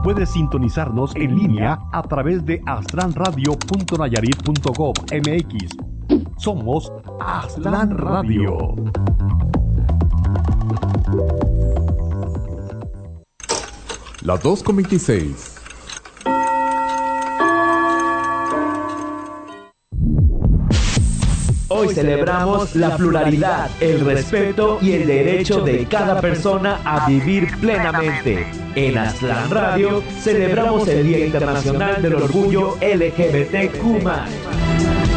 Puedes sintonizarnos en línea a través de aztlanradio.nayarit.gov.mx. Somos Aztlán Radio. Las 2:26. Hoy celebramos la pluralidad, el respeto y el derecho de cada persona a vivir plenamente. En Aztlán Radio celebramos el Día Internacional del Orgullo LGBTQ+.